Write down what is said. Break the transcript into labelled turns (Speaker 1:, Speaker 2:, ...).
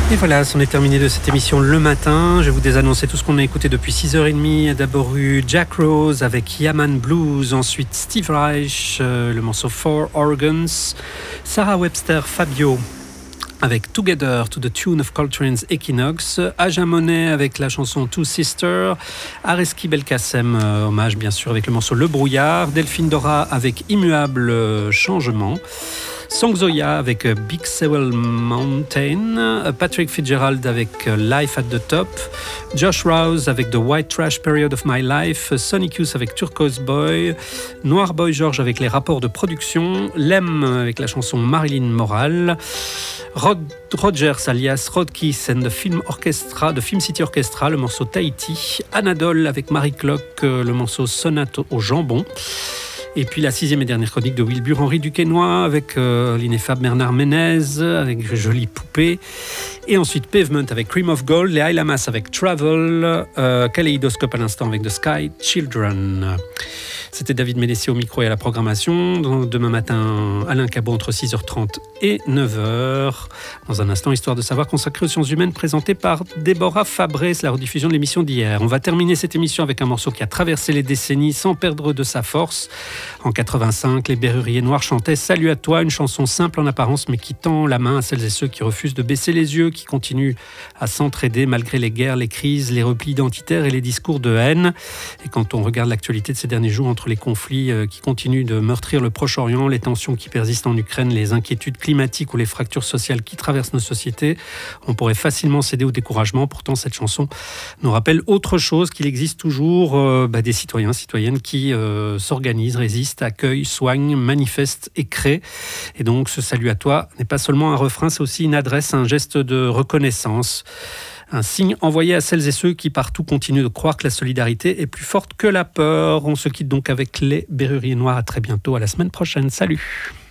Speaker 1: Et voilà, c'en est terminé de cette émission le matin. Je vais vous désannoncer tout ce qu'on a écouté depuis 6h30. D'abord eu Jack Rose avec Yaman Blues, ensuite Steve Reich, le morceau Four Organs, Sarah Webster Fabio avec Together to the tune of Coltrane's Equinox, Aja Monet avec la chanson Two Sisters, Areski Belkacem, hommage bien sûr avec le morceau Le Brouillard, Delphine Dora avec Immuable Changement, Songzoya avec Big Sewell Mountain, Patrick Fitzgerald avec Life at the Top, Josh Rouse avec The White Trash Period of My Life, Sonic Youth avec Turquoise Boy, Noir Boy George avec les rapports de production, Lem avec la chanson Marilyn Moral, Rogers alias Rod Keith and the Film City Orchestra, le morceau Tahiti, Anadole avec Marie Clock, le morceau Sonate au jambon. Et puis la 6e et dernière chronique de Wilbur Henry Duquesnoy avec l'ineffable Bernard Ménez avec Jolie Poupée. Et ensuite Pavement avec Cream of Gold, les Highlamas avec Travel, Kaleidoscope à l'instant avec The Sky Children. C'était David Ménessier au micro et à la programmation. Demain matin, Alain Cabot entre 6h30 et 9h. Dans un instant, Histoire de savoir consacrée aux sciences humaines, présentée par Déborah Fabré. C'est la rediffusion de l'émission d'hier. On va terminer cette émission avec un morceau qui a traversé les décennies sans perdre de sa force. En 85, les Berruriers Noirs chantaient « Salut à toi », une chanson simple en apparence mais qui tend la main à celles et ceux qui refusent de baisser les yeux, qui continuent à s'entraider malgré les guerres, les crises, les replis identitaires et les discours de haine. Et quand on regarde l'actualité de ces derniers jours entre les conflits qui continuent de meurtrir le Proche-Orient, les tensions qui persistent en Ukraine, les inquiétudes climatiques ou les fractures sociales qui traversent nos sociétés, on pourrait facilement céder au découragement. Pourtant, cette chanson nous rappelle autre chose, qu'il existe toujours des citoyens, citoyennes qui s'organisent, résistent, accueillent, soignent, manifestent et créent. Et donc, ce salut à toi n'est pas seulement un refrain, c'est aussi une adresse, un geste de reconnaissance. Un signe envoyé à celles et ceux qui partout continuent de croire que la solidarité est plus forte que la peur. On se quitte donc avec les Berruriers Noirs. À très bientôt, à la semaine prochaine. Salut!